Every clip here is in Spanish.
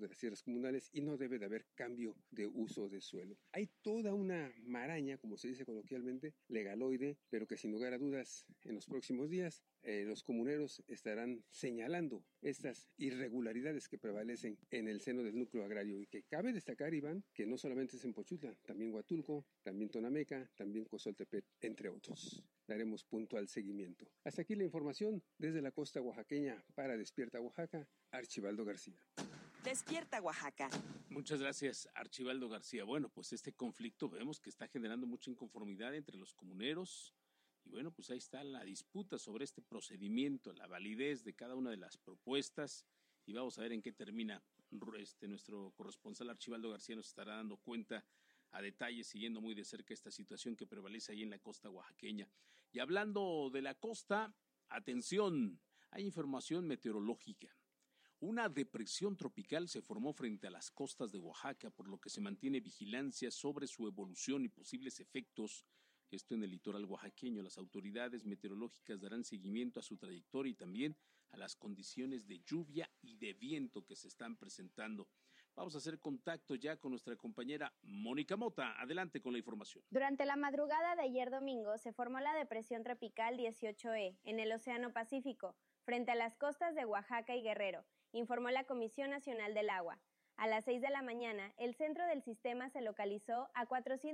de las tierras comunales y no debe de haber cambio de uso de suelo. Hay toda una maraña, como se dice coloquialmente, legaloide, pero que sin lugar a dudas en los próximos días los comuneros estarán señalando estas irregularidades que prevalecen en el seno del núcleo agrario y que cabe destacar, Iván, que no solamente es en Pochutla, también Huatulco, también Tonameca, también Cozoltepec, entre otros. Daremos puntual seguimiento. Hasta aquí la información desde la costa oaxaqueña para Despierta Oaxaca, Archibaldo García. Despierta Oaxaca. Muchas gracias, Archibaldo García. Bueno, pues este conflicto vemos que está generando mucha inconformidad entre los comuneros y bueno, pues ahí está la disputa sobre este procedimiento, la validez de cada una de las propuestas y vamos a ver en qué termina. Nuestro corresponsal Archibaldo García nos estará dando cuenta a detalle, siguiendo muy de cerca esta situación que prevalece ahí en la costa oaxaqueña. Y hablando de la costa, atención, hay información meteorológica. Una depresión tropical se formó frente a las costas de Oaxaca, por lo que se mantiene vigilancia sobre su evolución y posibles efectos. Esto en el litoral oaxaqueño. Las autoridades meteorológicas darán seguimiento a su trayectoria y también a las condiciones de lluvia y de viento que se están presentando. Vamos a hacer contacto ya con nuestra compañera Mónica Mota. Adelante con la información. Durante la madrugada de ayer domingo se formó la depresión tropical 18E en el Océano Pacífico, frente a las costas de Oaxaca y Guerrero, informó la Comisión Nacional del Agua. A las 6 de la mañana, el centro del sistema se localizó a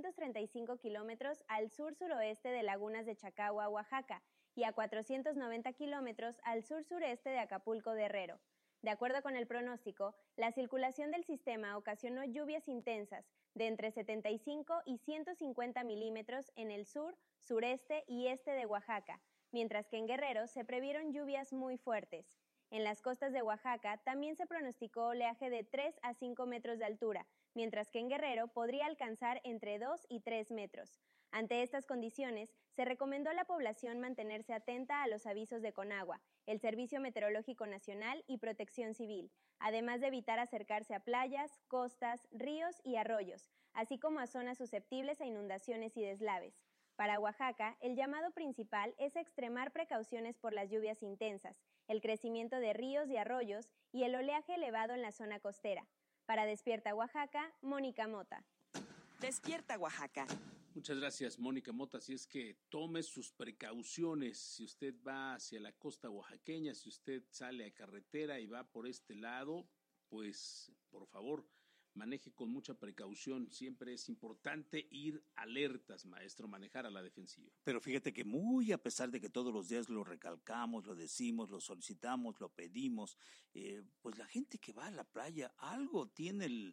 435 kilómetros al sur-suroeste de Lagunas de Chacagua, Oaxaca, y a 490 kilómetros al sur-sureste de Acapulco, Guerrero. De acuerdo con el pronóstico, la circulación del sistema ocasionó lluvias intensas de entre 75 y 150 milímetros en el sur, sureste y este de Oaxaca, mientras que en Guerrero se previeron lluvias muy fuertes. En las costas de Oaxaca también se pronosticó oleaje de 3 a 5 metros de altura, mientras que en Guerrero podría alcanzar entre 2 y 3 metros. Ante estas condiciones, se recomendó a la población mantenerse atenta a los avisos de Conagua, el Servicio Meteorológico Nacional y Protección Civil, además de evitar acercarse a playas, costas, ríos y arroyos, así como a zonas susceptibles a inundaciones y deslaves. Para Oaxaca, el llamado principal es extremar precauciones por las lluvias intensas, el crecimiento de ríos y arroyos y el oleaje elevado en la zona costera. Para Despierta Oaxaca, Mónica Mota. Despierta Oaxaca. Muchas gracias, Mónica Mota. Así es que tome sus precauciones. Si usted va hacia la costa oaxaqueña, si usted sale a carretera y va por este lado, pues por favor, maneje con mucha precaución. Siempre es importante ir alertas, maestro, manejar a la defensiva. Pero fíjate que muy a pesar de que todos los días lo recalcamos, lo decimos, lo solicitamos, lo pedimos, pues la gente que va a la playa, algo tiene el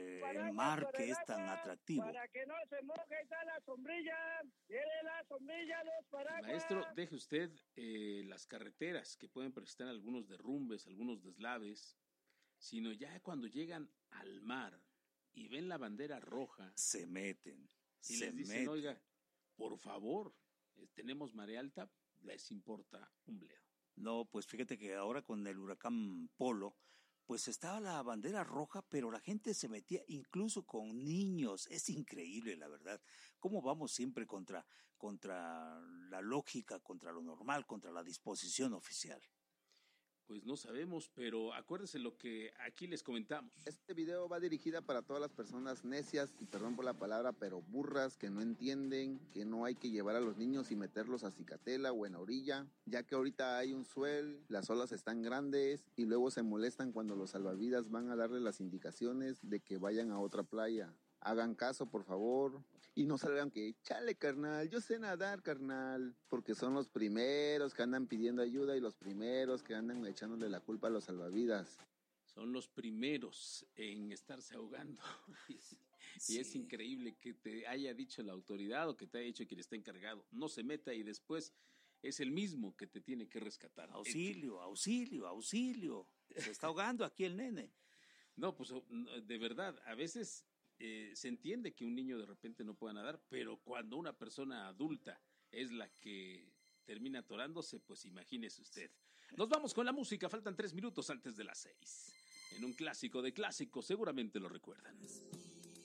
mar que es tan atractivo. Para que no se moje, está la sombrilla, tiene la sombrilla, los paraguas. Maestro, deje usted las carreteras que pueden presentar algunos derrumbes, algunos deslaves, sino ya cuando llegan al mar y ven la bandera roja, se meten. Y les dicen, oiga, por favor, tenemos marea alta, les importa un bledo. No, pues fíjate que ahora con el huracán Polo, pues estaba la bandera roja, pero la gente se metía incluso con niños. Es increíble, la verdad. ¿Cómo vamos siempre contra la lógica, contra lo normal, contra la disposición oficial? Pues no sabemos, pero acuérdense lo que aquí les comentamos. Este video va dirigida para todas las personas necias, y perdón por la palabra, pero burras, que no entienden que no hay que llevar a los niños y meterlos a Cicatela o en la orilla, ya que ahorita hay un suel, las olas están grandes y luego se molestan cuando los salvavidas van a darle las indicaciones de que vayan a otra playa. Hagan caso, por favor, y no salgan que, chale, carnal, yo sé nadar, carnal, porque son los primeros que andan pidiendo ayuda y los primeros que andan echándole la culpa a los salvavidas. Son los primeros en estarse ahogando. Sí. Y es increíble que te haya dicho la autoridad o que te haya dicho quien está encargado. No se meta y después es el mismo que te tiene que rescatar. Auxilio, auxilio, auxilio. Se está ahogando aquí el nene. No, pues de verdad, a veces se entiende que un niño de repente no pueda nadar, pero cuando una persona adulta es la que termina atorándose, pues imagínese usted. Nos vamos con la música, faltan 3 minutos antes de las 6. En un clásico de clásicos, seguramente lo recuerdan.